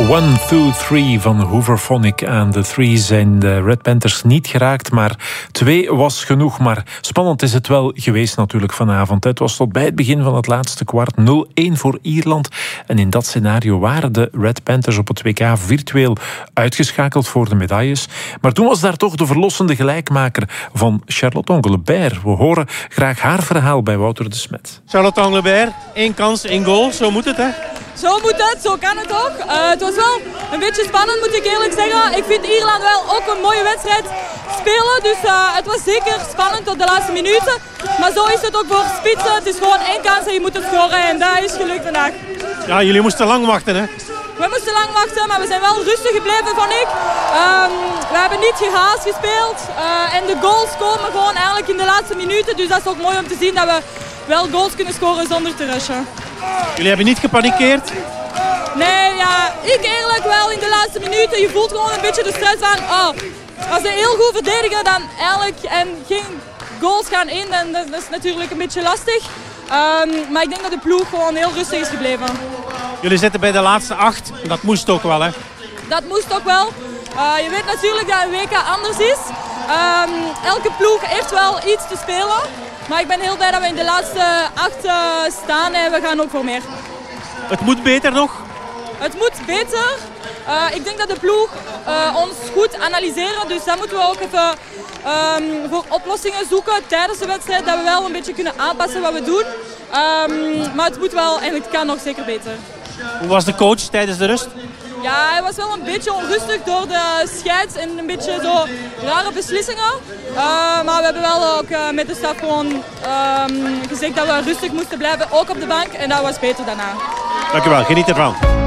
1, 2, 3 van Hooverphonic. Aan de 3 zijn de Red Panthers niet geraakt, maar 2 was genoeg. Maar spannend is het wel geweest natuurlijk vanavond. Het was tot bij het begin van het laatste kwart 0-1 voor Ierland. En in dat scenario waren de Red Panthers op het WK virtueel uitgeschakeld voor de medailles. Maar toen was daar toch de verlossende gelijkmaker van Charlotte Anglebert. We horen graag haar verhaal bij Wouter de Smet. Charlotte Anglebert, 1 kans, 1 goal. Zo moet het, hè? Zo moet het, zo kan het ook. Het was wel een beetje spannend, moet ik eerlijk zeggen. Ik vind Ierland wel ook een mooie wedstrijd spelen. Dus het was zeker spannend tot de laatste minuten. Maar zo is het ook voor spitsen. Het is gewoon 1 kans en je moet het scoren. En dat is gelukt vandaag. Ja, jullie moesten lang wachten, hè? We moesten lang wachten, maar we zijn wel rustig gebleven, vond ik. We hebben niet gehaast gespeeld. En de goals komen gewoon eigenlijk in de laatste minuten. Dus dat is ook mooi om te zien dat we wel goals kunnen scoren zonder te rushen. Jullie hebben niet gepanikeerd? Nee, ja, ik eerlijk wel in de laatste minuten. Je voelt gewoon een beetje de stress van, als ze heel goed verdedigen dan eigenlijk en geen goals gaan in, dan dat is natuurlijk een beetje lastig. Maar ik denk dat de ploeg gewoon heel rustig is gebleven. Jullie zitten bij de laatste 8. Dat moest ook wel, hè? Dat moest ook wel. Je weet natuurlijk dat een WK anders is. Elke ploeg heeft wel iets te spelen. Maar ik ben heel blij dat we in de laatste 8 staan en we gaan ook voor meer. Het moet beter nog? Het moet beter. Ik denk dat de ploeg ons goed analyseren. Dus dan moeten we ook even voor oplossingen zoeken tijdens de wedstrijd. Dat we wel een beetje kunnen aanpassen wat we doen. Maar het moet wel en het kan nog zeker beter. Hoe was de coach tijdens de rust? Ja, hij was wel een beetje onrustig door de scheids en een beetje zo rare beslissingen. Maar we hebben wel ook met de staf gewoon gezegd dat we rustig moesten blijven, ook op de bank. En dat was beter daarna. Dank u wel, geniet ervan.